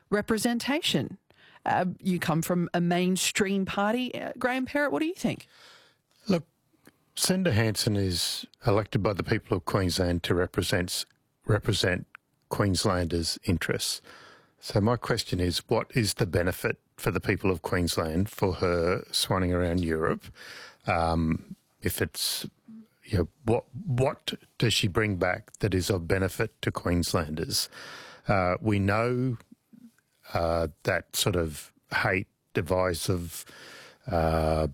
representation. You come from a mainstream party. Graham Perrett, what do you think? Look, Senator Hanson is elected by the people of Queensland to represent Queenslanders' interests. So my question is, what is the benefit for the people of Queensland for her swanning around Europe? If it's, what does she bring back that is of benefit to Queenslanders? We know that sort of hate, divisive, that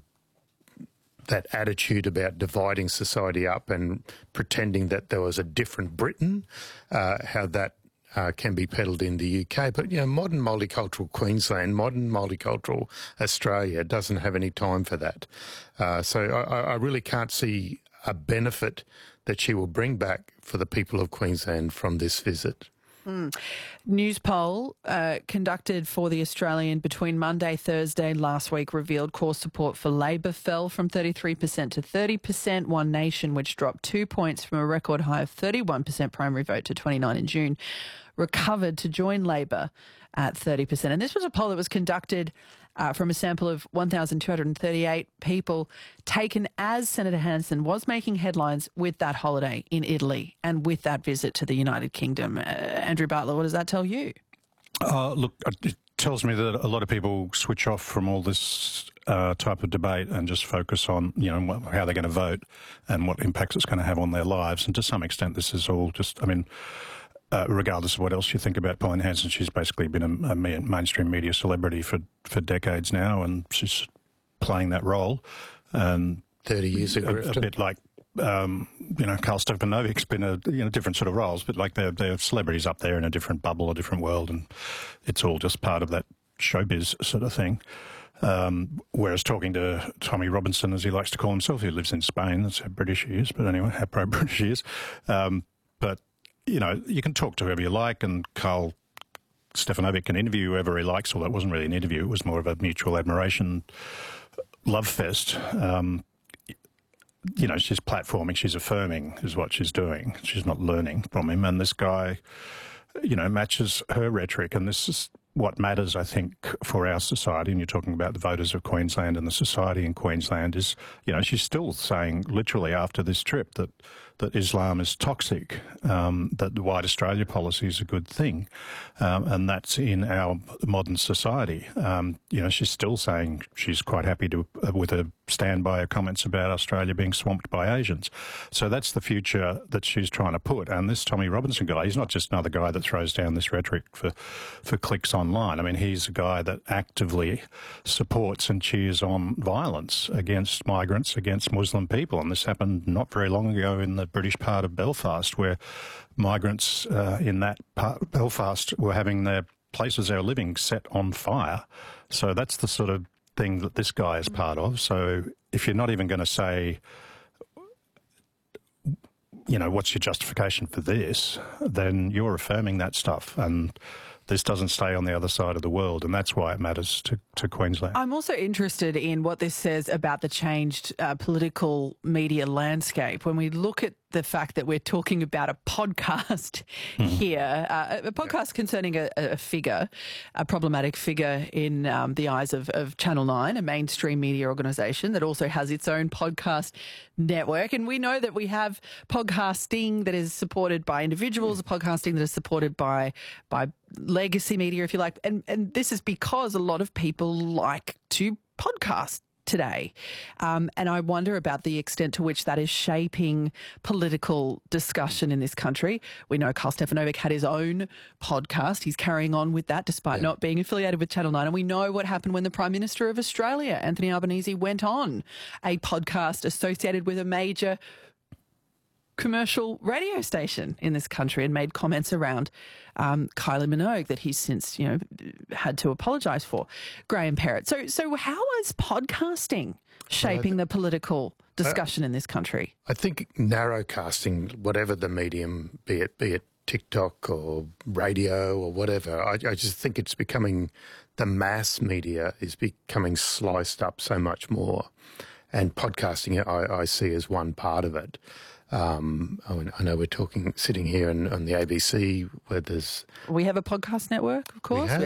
attitude about dividing society up and pretending that there was a different Britain, how that can be peddled in the UK. But, modern multicultural Queensland, modern multicultural Australia doesn't have any time for that. So I really can't see a benefit that she will bring back for the people of Queensland from this visit. News poll conducted for The Australian between Monday, Thursday last week revealed core support for Labor fell from 33% to 30%. One Nation, which dropped 2 points from a record high of 31% primary vote to 29% in June, recovered to join Labor at 30%. And this was a poll that was conducted from a sample of 1,238 people taken as Senator Hanson was making headlines with that holiday in Italy and with that visit to the United Kingdom. Andrew Bartlett, what does that tell you? Look, it tells me that a lot of people switch off from all this type of debate and just focus on, how they're going to vote and what impacts it's going to have on their lives. And to some extent, this is all just, regardless of what else you think about Pauline Hanson, she's basically been a mainstream media celebrity for decades now, and she's playing that role. And 30 years ago, a bit like Karl Stefanovic's been different sort of roles, but like they're celebrities up there in a different bubble, a different world, and it's all just part of that showbiz sort of thing. Whereas talking to Tommy Robinson, as he likes to call himself, he lives in Spain, that's how British he is, but anyway, how pro-British he is. But you can talk to whoever you like, and Karl Stefanovic can interview whoever he likes, although it wasn't really an interview, it was more of a mutual admiration love fest. She's platforming, she's affirming is what she's doing. She's not learning from him. And this guy, matches her rhetoric. And this is what matters, I think, for our society. And you're talking about the voters of Queensland and the society in Queensland is, she's still saying literally after this trip that Islam is toxic, that the White Australia policy is a good thing. And that's in our modern society. She's still saying she's quite happy with her stand by her comments about Australia being swamped by Asians. So that's the future that she's trying to put. And this Tommy Robinson guy, he's not just another guy that throws down this rhetoric for clicks online. I mean, he's a guy that actively supports and cheers on violence against migrants, against Muslim people. And this happened not very long ago in the British part of Belfast, where migrants in that part of Belfast were having their places they're living set on fire. So that's the sort of thing that this guy is part of. So if you're not even going to say, what's your justification for this, then you're affirming that stuff. And this doesn't stay on the other side of the world, and that's why it matters to Queensland. I'm also interested in what this says about the changed political media landscape. When we look at the fact that we're talking about a podcast here, a podcast concerning a figure, a problematic figure in the eyes of Channel 9, a mainstream media organisation that also has its own podcast network. And we know that we have podcasting that is supported by individuals, podcasting that is supported by legacy media, if you like. And this is because a lot of people like to podcast today. And I wonder about the extent to which that is shaping political discussion in this country. We know Karl Stefanovic had his own podcast. He's carrying on with that despite not being affiliated with Channel 9. And we know what happened when the Prime Minister of Australia, Anthony Albanese, went on a podcast associated with a major commercial radio station in this country and made comments around Kylie Minogue that he's since, had to apologise for. Graham Perrett. So how is podcasting shaping the political discussion in this country? I think narrowcasting, whatever the medium, be it TikTok or radio or whatever, I just think it's becoming, the mass media is becoming sliced up so much more. And podcasting, I see as one part of it. I know we're sitting here on the ABC where there's... We have a podcast network, of course. We have